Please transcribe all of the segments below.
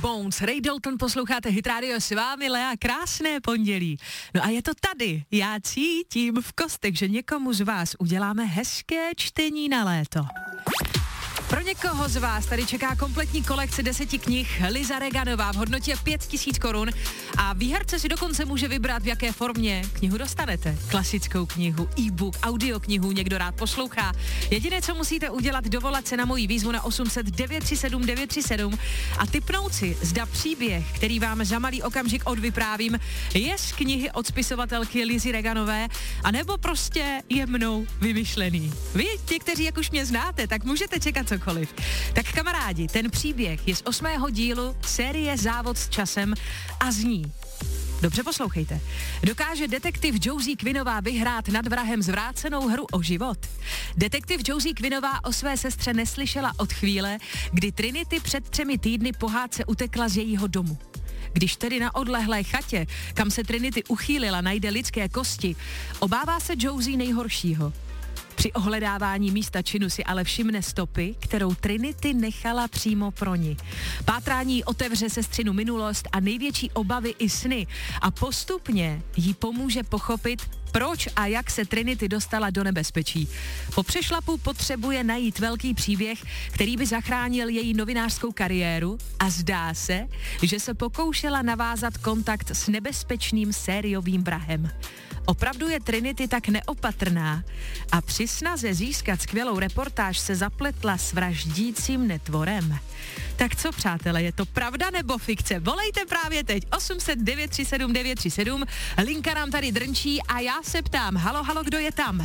Bones, Ray Dalton, posloucháte Hit Radio, s vámi Lea, krásné pondělí. No a je to tady, já cítím v kostech, že někomu z vás uděláme hezké čtení na léto. Pro někoho z vás tady čeká kompletní kolekce 10 knih Liza Reganová v hodnotě 5000 korun a výherce si dokonce může vybrat, v jaké formě knihu dostanete. Klasickou knihu, e-book, audioknihu, někdo rád poslouchá. Jediné, co musíte udělat, dovolat se na moji výzvu na 800 937 937 a tipnout si, zda příběh, který vám za malý okamžik odvyprávím, je z knihy od spisovatelky Lizy Reganové, anebo prostě je mnou vymyšlený. Vy, ti, kteří jak už mě znáte, tak můžete čekat cokoliv. Tak kamarádi, ten příběh je z 8. dílu série Závod s časem a zní. Dobře poslouchejte. Dokáže detektiv Josie Quinnová vyhrát nad vrahem zvrácenou hru o život? Detektiv Josie Quinnová o své sestře neslyšela od chvíle, kdy Trinity před 3 týdny po hádce utekla z jejího domu. Když tedy na odlehlé chatě, kam se Trinity uchýlila, najde lidské kosti, obává se Josie nejhoršího. Při ohledávání místa činu si ale všimne stopy, kterou Trinity nechala přímo pro ní. Pátrání otevře sestřinu minulost a největší obavy i sny a postupně jí pomůže pochopit, proč a jak se Trinity dostala do nebezpečí. Po přešlapu potřebuje najít velký příběh, který by zachránil její novinářskou kariéru a zdá se, že se pokoušela navázat kontakt s nebezpečným sériovým vrahem. Opravdu je Trinity tak neopatrná a při snaze získat skvělou reportáž se zapletla s vraždícím netvorem. Tak co, přátelé, je to pravda nebo fikce? Volejte právě teď 800 937 937, linka nám tady drnčí a já se ptám, halo, kdo je tam?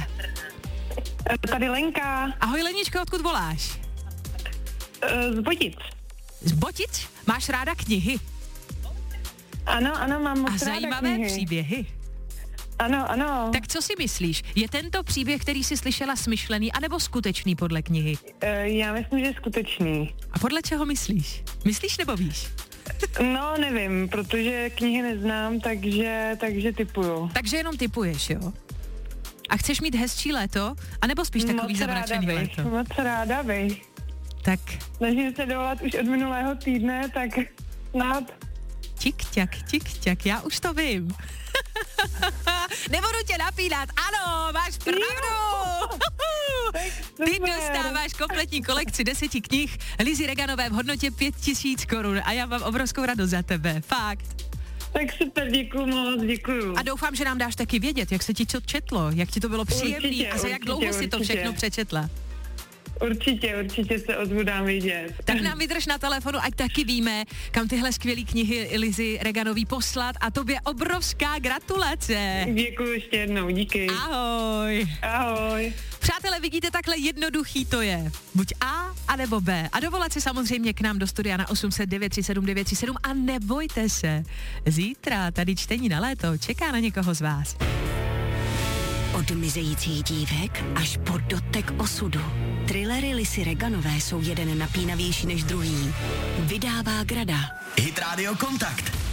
Tady Lenka. Ahoj Leničko, odkud voláš? Z Botic. Z Botic? Máš ráda knihy? Ano, mám moc a ráda zajímavé knihy. Příběhy? Ano. Tak co si myslíš? Je tento příběh, který jsi slyšela, smyšlený anebo skutečný podle knihy? Já myslím, že je skutečný. A podle čeho myslíš? Myslíš nebo víš? No, nevím, protože knihy neznám, takže tipuju. Takže jenom tipuješ, jo? A chceš mít hezčí léto? A nebo spíš takový zamračený léto? Moc ráda bych. Tak. Snažím se dovolat už od minulého týdne, tak snad. Tik-ťak, já už to vím. Nebudu tě napínat, ano, máš pravdu. Ty dostáváš kompletní kolekci 10 knih Lizy Reganové v hodnotě 5000 korun a já mám obrovskou radost za tebe, fakt. Tak super, děkuju. A doufám, že nám dáš taky vědět, jak se ti to četlo, jak ti to bylo příjemný a za jak dlouho si to všechno přečetla. Určitě se ozvu, dám vědět. Tak nám vydrž na telefonu, ať taky víme, kam tyhle skvělé knihy Lizy Reganový poslat a tobě obrovská gratulace. Děkuji ještě jednou, díky. Ahoj. Přátelé, vidíte, takhle jednoduchý to je. Buď A, anebo B. A dovolat se samozřejmě k nám do studia na 800 937 937 a nebojte se. Zítra tady čtení na léto čeká na někoho z vás. Od mizejících dívek až po dotek osudu. Thrillery Lizy Reganové jsou jeden napínavější než druhý. Vydává Grada. Hit Radio Kontakt.